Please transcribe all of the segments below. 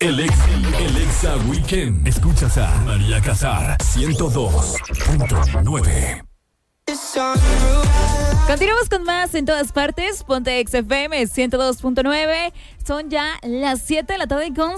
El Exa Weekend. Escuchas a María Casar, 102.9. Continuamos con más en todas partes. Ponte XFM 102.9. Son ya las 7 de la tarde con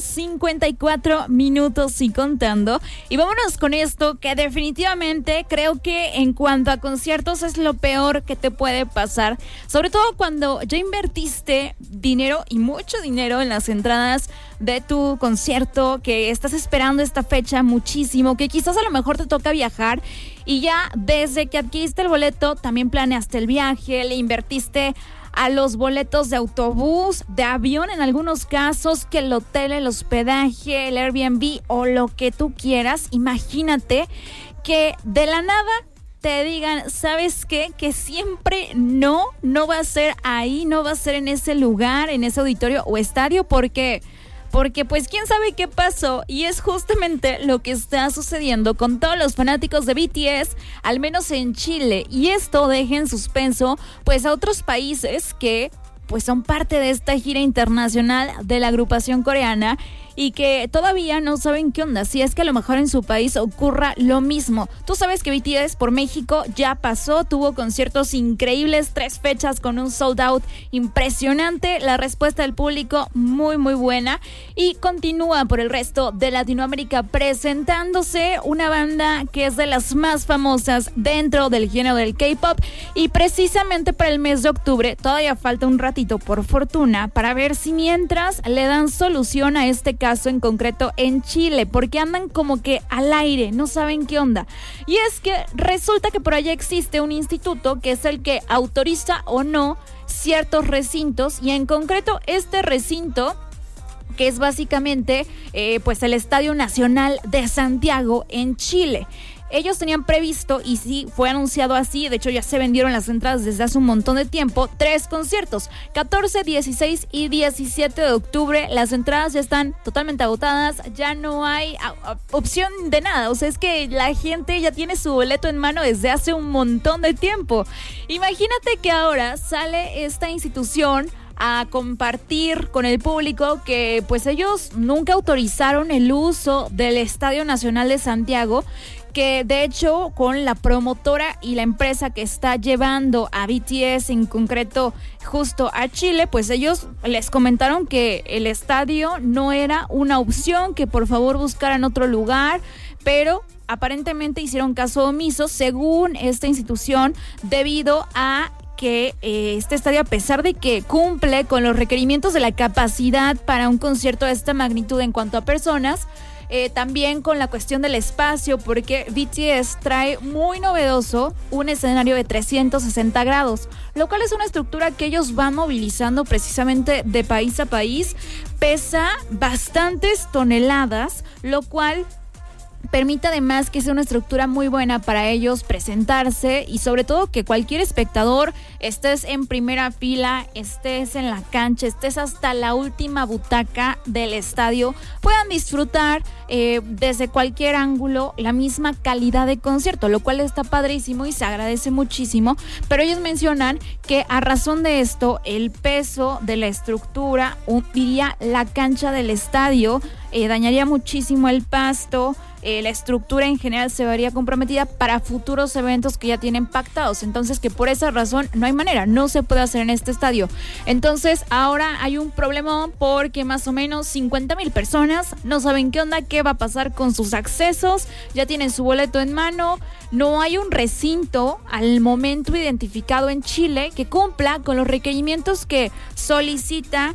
54 minutos y contando. Y vámonos con esto que definitivamente creo que en cuanto a conciertos es lo peor que te puede pasar. Sobre todo cuando ya invertiste dinero y mucho dinero en las entradas de tu concierto, que estás esperando esta fecha muchísimo, que quizás a lo mejor te toca viajar y ya desde que adquiriste el boleto también planeaste el viaje, le invertiste a los boletos de autobús, de avión en algunos casos, que el hotel, el hospedaje, el Airbnb o lo que tú quieras. Imagínate que de la nada te digan, ¿sabes qué? Que siempre no va a ser ahí, no va a ser en ese lugar, en ese auditorio o estadio, porque pues quién sabe qué pasó, y es justamente lo que está sucediendo con todos los fanáticos de BTS, al menos en Chile, y esto deja en suspenso pues a otros países que pues son parte de esta gira internacional de la agrupación coreana y que todavía no saben qué onda, si es que a lo mejor en su país ocurra lo mismo. Tú sabes que BTS por México ya pasó, tuvo conciertos increíbles, 3 fechas con un sold out impresionante, la respuesta del público muy buena, y continúa por el resto de Latinoamérica presentándose una banda que es de las más famosas dentro del género del K-pop, y precisamente para el mes de octubre todavía falta un ratito por fortuna para ver si mientras le dan solución a este caso en concreto en Chile, porque andan como que al aire, no saben qué onda. Y es que resulta que por allá existe un instituto que es el que autoriza o no ciertos recintos, y en concreto este recinto, que es básicamente pues el Estadio Nacional de Santiago en Chile. Ellos tenían previsto, y sí, fue anunciado así, de hecho ya se vendieron las entradas desde hace un montón de tiempo, 3 conciertos, 14, 16 y 17 de octubre. Las entradas ya están totalmente agotadas, ya no hay opción de nada, o sea, es que la gente ya tiene su boleto en mano desde hace un montón de tiempo. Imagínate que ahora sale esta institución a compartir con el público que pues ellos nunca autorizaron el uso del Estadio Nacional de Santiago, que de hecho con la promotora y la empresa que está llevando a BTS en concreto justo a Chile, pues ellos les comentaron que el estadio no era una opción, que por favor buscaran otro lugar, pero aparentemente hicieron caso omiso según esta institución, debido a que este estadio, a pesar de que cumple con los requerimientos de la capacidad para un concierto de esta magnitud en cuanto a personas, también con la cuestión del espacio, porque BTS trae muy novedoso un escenario de 360 grados, lo cual es una estructura que ellos van movilizando precisamente de país a país, pesa bastantes toneladas, lo cual permite además que sea una estructura muy buena para ellos presentarse, y sobre todo que cualquier espectador, estés en primera fila, estés en la cancha, estés hasta la última butaca del estadio, puedan disfrutar desde cualquier ángulo la misma calidad de concierto, lo cual está padrísimo y se agradece muchísimo. Pero ellos mencionan que a razón de esto, el peso de la estructura hundiría la cancha del estadio, dañaría muchísimo el pasto, la estructura en general se vería comprometida para futuros eventos que ya tienen pactados. Entonces, que por esa razón no hay manera, no se puede hacer en este estadio. Entonces, ahora hay un problema porque más o menos 50,000 personas no saben qué onda, qué va a pasar con sus accesos, ya tienen su boleto en mano. No hay un recinto al momento identificado en Chile que cumpla con los requerimientos que solicita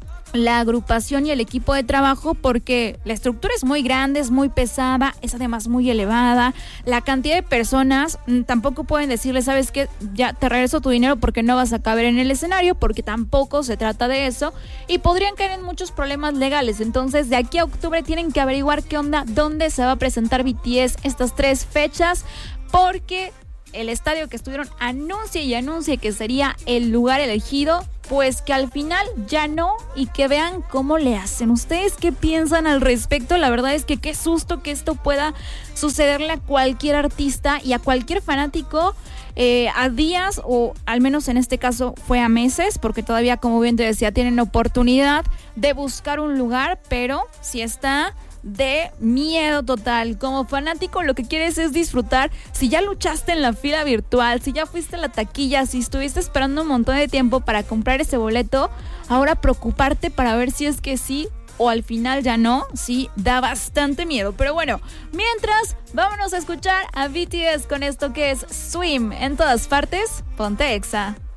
la agrupación y el equipo de trabajo, porque la estructura es muy grande, es muy pesada, es además muy elevada. La cantidad de personas tampoco pueden decirle, ¿sabes qué? Ya te regreso tu dinero porque no vas a caber en el escenario, porque tampoco se trata de eso, y podrían caer en muchos problemas legales. Entonces, de aquí a octubre tienen que averiguar qué onda, dónde se va a presentar BTS estas 3 fechas, porque el estadio que estuvieron anuncie que sería el lugar elegido, pues que al final ya no y que vean cómo le hacen. ¿Ustedes qué piensan al respecto? La verdad es que qué susto que esto pueda sucederle a cualquier artista y a cualquier fanático a días, o al menos en este caso fue a meses, porque todavía, como bien te decía, tienen oportunidad de buscar un lugar, pero si está de miedo total. Como fanático, lo que quieres es disfrutar. Si ya luchaste en la fila virtual, si ya fuiste a la taquilla, si estuviste esperando un montón de tiempo para comprar ese boleto, ahora preocuparte para ver si es que sí o al final ya no, sí, da bastante miedo. Pero bueno, mientras, vámonos a escuchar a BTS con esto que es Swim. En todas partes, ponte Exa.